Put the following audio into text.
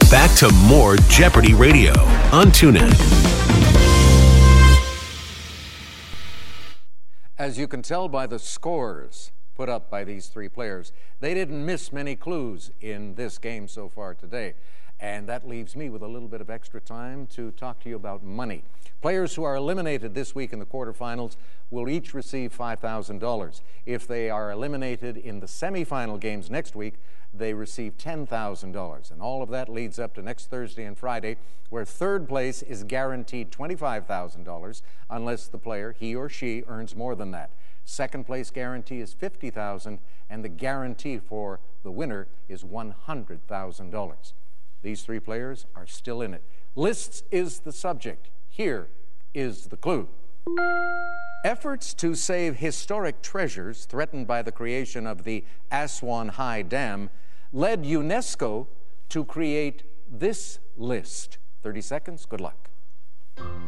Back to more Jeopardy Radio on TuneIn. As you can tell by the scores put up by these three players, they didn't miss many clues in this game so far today. And that leaves me with a little bit of extra time to talk to you about money. Players who are eliminated this week in the quarterfinals will each receive $5,000. If they are eliminated in the semifinal games next week, they receive $10,000. And all of that leads up to next Thursday and Friday, where third place is guaranteed $25,000 unless the player, he or she, earns more than that. Second place guarantee is $50,000, and the guarantee for the winner is $100,000. These three players are still in it. Lists is the subject. Here is the clue. Efforts to save historic treasures threatened by the creation of the Aswan High Dam led UNESCO to create this list. 30 seconds. Good luck.